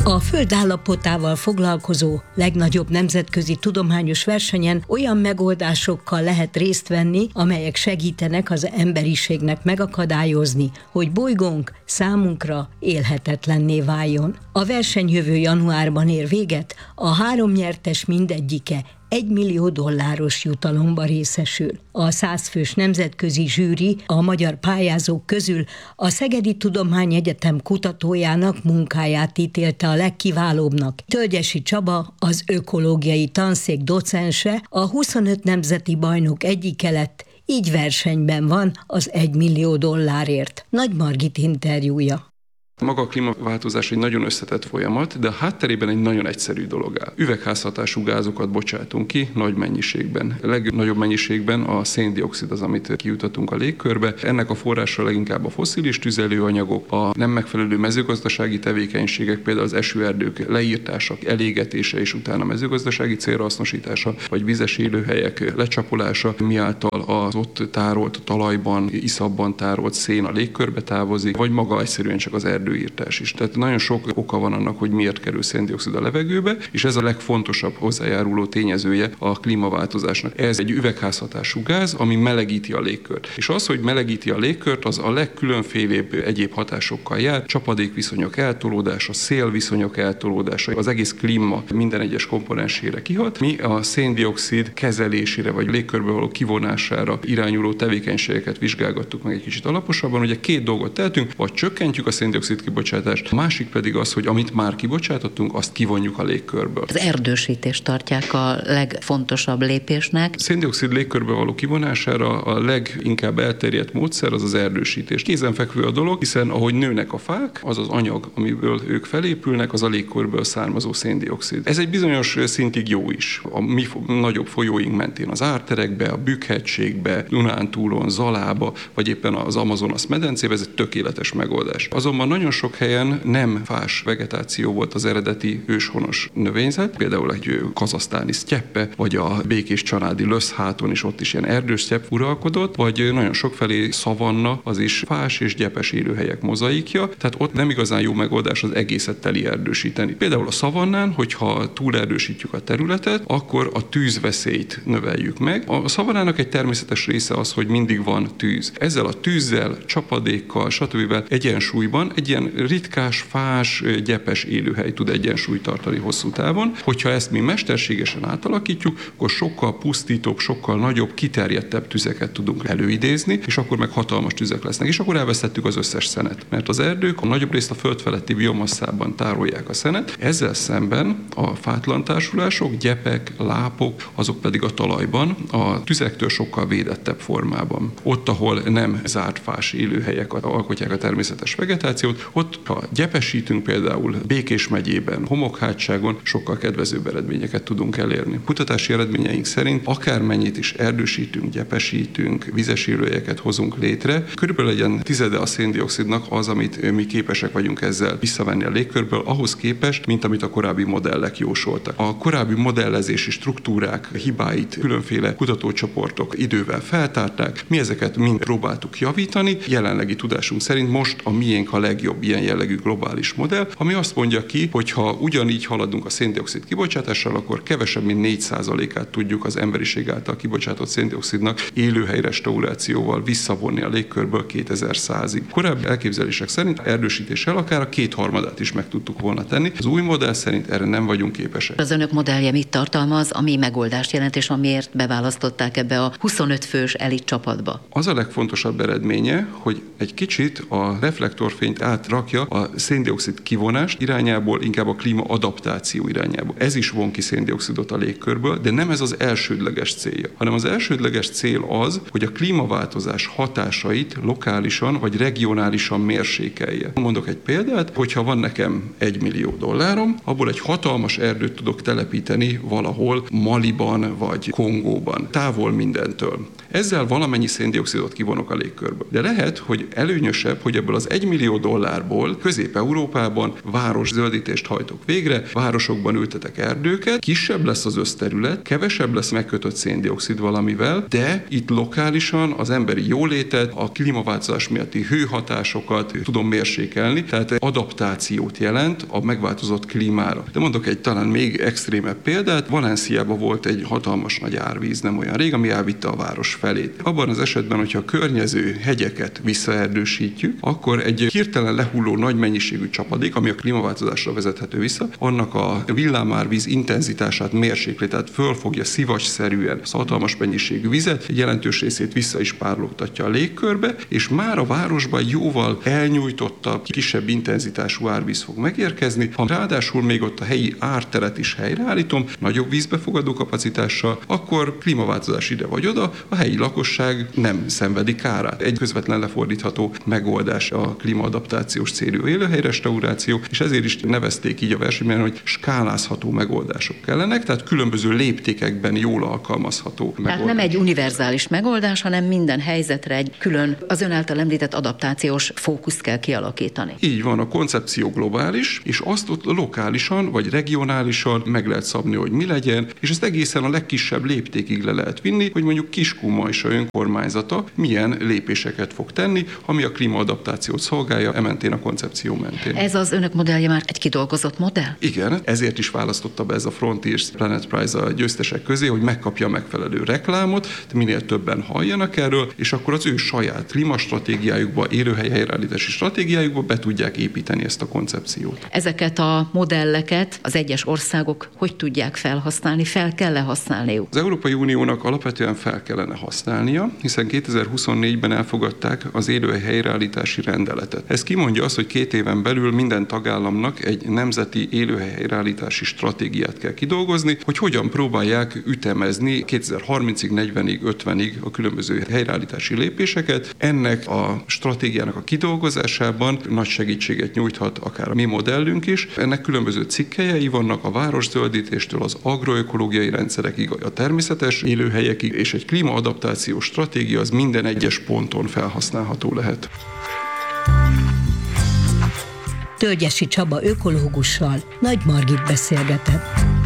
A Föld állapotával foglalkozó legnagyobb nemzetközi tudományos versenyen olyan megoldásokkal lehet részt venni, amelyek segítenek az emberiségnek megakadályozni, hogy bolygónk számunkra élhetetlenné váljon. A verseny jövő januárban ér véget, a 3 nyertes mindegyike $1 millió jutalomba részesül. A 100 fős nemzetközi zsűri a magyar pályázók közül a Szegedi Tudományegyetem kutatójának munkáját ítélte a legkiválóbbnak. Tölgyesi Csaba, az ökológiai tanszék docense, a 25 nemzeti bajnok egyike lett, így versenyben van az $1 millió. Nagy Margit interjúja. Maga a klímaváltozás egy nagyon összetett folyamat, de a hátterében egy nagyon egyszerű dolog áll. Üvegházhatású gázokat bocsátunk ki nagy mennyiségben. A legnagyobb mennyiségben a széndioxid az, amit kijutatunk a légkörbe. Ennek a forrása leginkább a fosszilis tüzelőanyagok, a nem megfelelő mezőgazdasági tevékenységek, például az esőerdők leírtása, elégetése és utána mezőgazdasági célra hasznosítása, vagy vizes élőhelyek lecsapolása, miáltal az ott tárolt talajban, iszapban tárolt szén a légkörbe távozik, vagy maga egyszerűen csak az erdőírtás is. Tehát nagyon sok oka van annak, hogy miért kerül széndioxid a levegőbe, és ez a legfontosabb hozzájáruló tényezője a klímaváltozásnak. Ez egy üvegházhatású gáz, ami melegíti a légkört. És az, hogy melegíti a légkört, az a legkülönfélébb egyéb hatásokkal jár, csapadékviszonyok eltolódása, szélviszonyok eltolódása, az egész klíma minden egyes komponensére kihat. Mi a széndioxid kezelésére vagy légkörbe való kivonására irányuló tevékenységeket vizsgálgattuk meg egy kicsit alaposabban. Ugye 2 dolgot tehetünk, vagy csökkentjük a széndioxid kibocsátást, a másik pedig az, hogy amit már kibocsátottunk, azt kivonjuk a légkörből. Az erdősítést tartják a legfontosabb lépésnek. A széndioxid légkörbe való kivonására a leginkább elterjedt módszer az az erdősítés. Kézenfekvő a dolog, hiszen ahogy nőnek a fák, az az anyag, amiből ők felépülnek, az a légkörből származó széndioxid. Ez egy bizonyos szintig jó is. A mi nagyobb folyóink mentén az árterekbe, a Bükk-hegységbe, Dunántúlon, Zalába, vagy éppen az Amazonas medencébe, ez egy tökéletes megoldás. Azonban nagyon sok helyen nem fás vegetáció volt az eredeti őshonos növényzet, például egy kazahsztáni sztyeppe, vagy a békés-csanádi löszháton is ott is ilyen erdős sztyepp uralkodott, vagy nagyon sokfelé szavanna, az is fás és gyepes élőhelyek mozaikja, tehát ott nem igazán jó megoldás az egészet teli erdősíteni. Például a szavannán, hogyha túlerdősítjük a területet, akkor a tűzveszélyt növeljük meg. A szavannának egy természetes része az, hogy mindig van tűz. Ezzel a tűzzel, csapadékkal, stb. Egyensúlyban egy ilyen ritkás, fás, gyepes élőhely tud egyensúlyt tartani hosszú távon. Hogyha ezt mi mesterségesen átalakítjuk, akkor sokkal pusztítóbb, sokkal nagyobb, kiterjedtebb tüzeket tudunk előidézni, és akkor meg hatalmas tüzek lesznek. És akkor elvesztettük az összes szenet. Mert az erdők a nagyobb részt a föld feletti biomasszában tárolják a szenet, ezzel szemben a fátlan társulások, gyepek, lápok, azok pedig a talajban a tüzektől sokkal védettebb formában. Ott, ahol nem zárt fás élőhelyek alkotják a természetes vegetációt, ott ha gyepesítünk például Békés megyében, Homokhátságon, sokkal kedvezőbb eredményeket tudunk elérni. Kutatási eredményeink szerint akármennyit is erdősítünk, gyepesítünk, vizes élőhelyeket hozunk létre, körülbelül legyen tizede a széndioxidnak az, amit mi képesek vagyunk ezzel visszavenni a légkörből, ahhoz képest, mint amit a korábbi modellek jósoltak. A korábbi modellezési struktúrák hibáit különféle kutatócsoportok idővel feltárták, mi ezeket mind próbáltuk javítani, jelenlegi tudásunk szerint most a miénk a legjobb ilyen jellegű globális modell, ami azt mondja ki, hogy ha ugyanígy haladunk a széndioxid kibocsátással, akkor kevesebb, mint 4%-át tudjuk az emberiség által kibocsátott széndioxidnak élőhely restaurációval visszavonni a légkörből 2100-ig. Korábbi elképzelések szerint erdősítéssel akár a 2/3 is meg tudtuk volna tenni. Az új modell szerint erre nem vagyunk képesek. Az önök modellje mit tartalmaz, ami megoldást jelent, és amiért beválasztották ebbe a 25 fős elit csapatba? Az a legfontosabb eredménye, hogy egy kicsit a reflektorfényt átrakja a széndioxid kivonás irányából, inkább a klímaadaptáció irányából. Ez is von ki széndioxidot a légkörből, de nem ez az elsődleges célja, hanem az elsődleges cél az, hogy a klímaváltozás hatásait lokálisan vagy regionálisan mérsékelje. Mondok egy példát, hogyha van nekem $1 millió, abból egy hatalmas erdőt tudok telepíteni valahol Maliban vagy Kongóban, távol mindentől. Ezzel valamennyi széndioxidot kivonok a légkörből. De lehet, hogy előnyösebb, hogy ebből az $1 millió dollárból Közép-Európában városzöldítést hajtok végre, városokban ültetek erdőket, kisebb lesz az összterület, kevesebb lesz megkötött széndioxid valamivel, de itt lokálisan az emberi jólétet, a klímaváltozás miatti hőhatásokat tudom mérsékelni, tehát adaptációt jelent a megváltozott klímára. De mondok egy talán még extrémebb példát, Valenciában volt egy hatalmas nagy árvíz nem olyan rég, ami elvitte a város felét. Abban az esetben, hogyha a környező hegyeket visszaerdősítjük, akkor egy hirtelen lehulló nagy mennyiségű csapadék, ami a klímaváltozásra vezethető vissza, annak a villámárvíz intenzitását mérsékli, tehát fölfogja szivacsszerűen az hatalmas mennyiségű vizet, egy jelentős részét vissza is párologtatja a légkörbe, és már a városban jóval elnyújtottabb, kisebb intenzitású árvíz fog megérkezni. Ha ráadásul még ott a helyi árteret is helyreállítom, nagyobb vízbefogadó kapacitással, akkor klímaváltozás ide vagy oda, a helyi lakosság nem szenvedi kárát. Egy közvetlen lefordítható megoldás a klímaadaptációs célú élőhelyrestauráció, és ezért is nevezték így a versenyben, hogy skálázható megoldások kellenek, tehát különböző léptékekben jól alkalmazható megoldás. Tehát nem egy univerzális megoldás, hanem minden helyzetre egy külön, az ön által említett adaptációs fókuszt kell kialakítani. Így van, a koncepció globális, és azt ott lokálisan vagy regionálisan meg lehet szabni, hogy mi legyen, és ezt egészen a legkisebb léptékig le lehet vinni, hogy mondjuk Kiskunmajsa önkormányzata milyen lépéseket fog tenni, ami a klímaadaptációt szolgálja, ementén a koncepció mentén. Ez az önök modellje már egy kidolgozott modell? Igen, ezért is választotta be ez a Frontiers Planet Prize a győztesek közé, hogy megkapja a megfelelő reklámot, minél többen halljanak erről, és akkor az ő saját klímastratégiájukba, élőhely helyreállítási stratégiájukba be tudják építeni ezt a koncepciót. Ezeket a modelleket az egyes országok hogy tudják felhasználni, fel kell-e használniuk? Az Európai Uniónak alapvetően fel kellene használnia, hiszen 2024-ben elfogadták az élőhely helyreállítási rendeletet. Ez kimondja azt, hogy 2 éven belül minden tagállamnak egy nemzeti élőhely helyreállítási stratégiát kell kidolgozni, hogy hogyan próbálják ütemezni 2030-ig, 40-ig, 50-ig a különböző helyreállítási lépéseket. Ennek a stratégiának a kidolgozásában nagy segítséget nyújthat akár a mi modellünk is. Ennek különböző cikkelyei vannak a városzöldítéstől az agroökológiai rendszerekig, a természetes élőhelyekig, és egy klímaadaptációs stratégia az minden egyes ponton felhasználható lehet. Tölgyesi Csaba ökológussal Nagy Margit beszélgetett.